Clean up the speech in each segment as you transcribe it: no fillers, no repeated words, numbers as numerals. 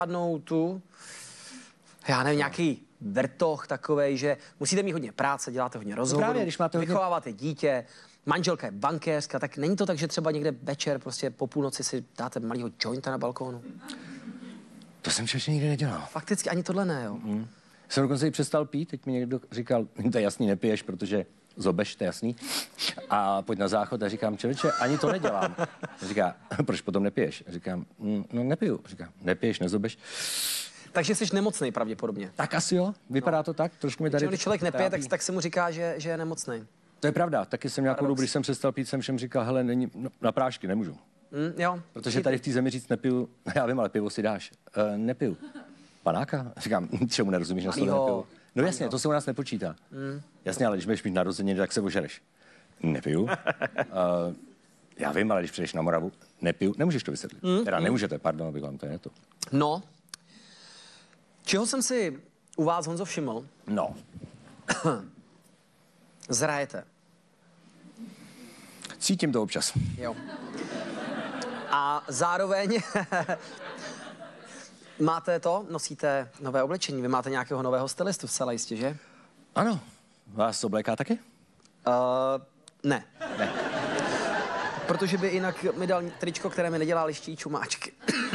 tu, já nevím, nějaký vertoch takovej, že musíte mít hodně práce, děláte hodně rozhovorů, právě, když máte hodně... vychováváte dítě, manželka je bankéřka, tak není to tak, že třeba někde večer prostě po půlnoci si dáte malýho jointa na balkónu? To jsem ještě nikdy nedělal. Fakticky ani tohle ne, jo. Jsem dokonce i přestal pít, teď mi někdo říkal, to je jasný, nepiješ, protože zobeš, to je jasný. A pojď na záchod a říkám, člověče, ani to nedělám. A říká, proč potom nepiješ? A říkám, no nepiju. A říká, nepiješ, nezobeš. Takže jsi nemocnej pravděpodobně. Tak asi jo, vypadá to tak, trošku mi tady... Když člověk nepije, tak se mu říká, že je nemocnej. To je pravda, taky jsem nějakou dobu, když jsem přestal pít, jsem všem říkal, hele, na prášky nemůžu. Jo. Protože tady v té zemi říct nepiju, já vím, ale pivo si dáš. Nepiju. Panáka? Říkám, čemu nerozumíš, na slovo nepiju. No jasně, to se u nás nepočítá. Jasně, ale když budeš mít narozeniny, tak se ožereš. Nepiju. Já vím, ale když přijdeš na Moravu, nepiju. Nemůžeš to vysvětlit. Teda nemůžete, pardon, abych vám to je to. No, čeho jsem si u vás, Honzo, všiml? No. Zrajete. Cítím to občas. Jo. A zároveň nosíte nové oblečení, vy máte nějakého nového stylistu zcela jistě, že? Ano. Vás obléká taky? Ne. Protože by jinak mi dal tričko, které mi nedělá liští čumáčky.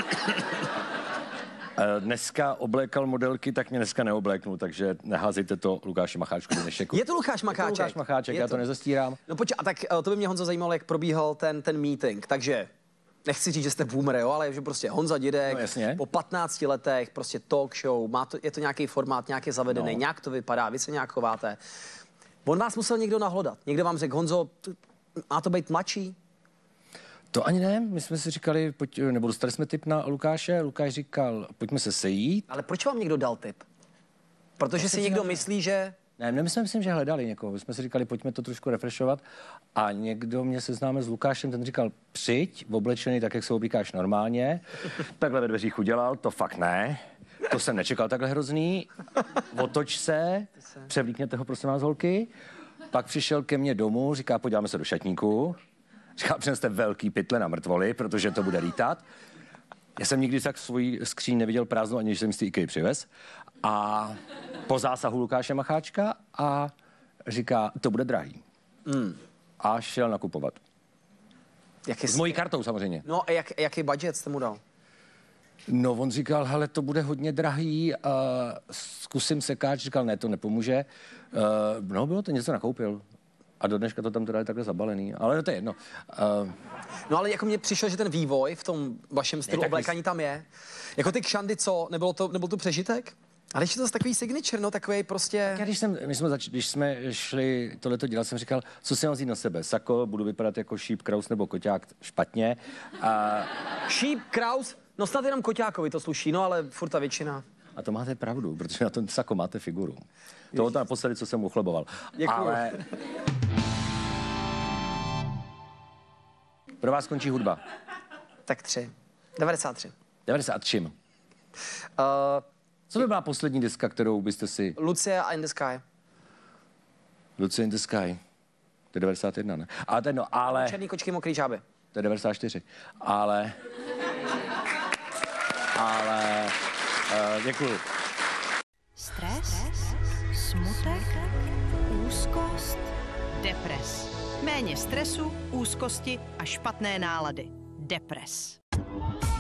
Dneska oblékal modelky, tak mě dneska neobléknu, takže neházejte to Lukáši Macháčku do nešeku. Je to Lukáš Macháček? Je to Lukáš Macháček, já to nezastírám. No pojď, a tak to by mě, Honzo, zajímalo, jak probíhal ten meeting, takže nechci říct, že jste boomer, jo, ale že prostě Honza Dědek, no, po 15 letech, prostě talk show, je to nějaký formát, nějaký zavedený, nějak to vypadá, vy se nějak chováte. On vás musel někdo nahlodat, někdo vám řekl, Honzo, má to být mladší? To ani ne, my jsme si říkali, nebo dostali jsme tip na Lukáše, Lukáš říkal, pojďme se sejít. Ale proč vám někdo dal tip? Protože si někdo myslí, že... Ne, my jsme myslím, že hledali někoho, my jsme si říkali, pojďme to trošku refreshovat a někdo mě seznámil s Lukášem, ten říkal, přijď, oblečený tak, jak se oblíkáš normálně, takhle ve dveřích udělal, to fakt ne, to jsem nečekal takhle hrozný, otoč se, převlíkněte ho prosím vás holky, pak přišel ke mně domů, říká, podíváme se do šatníku. Říká, přineste velký pytle na mrtvoly, protože to bude lítat. Já jsem nikdy tak svůj skříň neviděl prázdnou, ani když jsem z té IKEA přivez. A po zásahu Lukáše Macháčka a říká, to bude drahý. A šel nakupovat. S mojí kartou samozřejmě. No a jaký budget jste mu dal? No on říkal, hele, to bude hodně drahý, zkusím sekáč, říkal, ne, to nepomůže. No bylo to, něco nakoupil. A do dneška to tam teda je takhle zabalený, ale to je jedno. No ale jako mně přišlo, že ten vývoj v tom vašem stylu oblékání tam je. Jako ty kšandy, co? Nebyl to přežitek? Ale ještě to takový signature, no takový prostě... Když jsme šli tohleto dělat, jsem říkal, co si mám vzít na sebe? Sako, budu vypadat jako šíp, kraus nebo koťák, špatně. Šíp, kraus? No snad jenom koťákovi to sluší, no ale furt ta většina. A to máte pravdu, protože na tom sako máte figuru. To naposledy, co jsem uchleboval. Děkuju. Ale... Pro vás končí hudba. Tak 3. 93. 90 čím? Co by byla poslední deska, kterou byste si... Lucia in the Sky. Lucia in the Sky. To je 91, ne? Ale to je no, ale... Černý kočky, mokrý žáby. To je 94. Ale... Děkuju. Stres, smutek, úzkost, depres. Méně stresu, úzkosti a špatné nálady. Depres.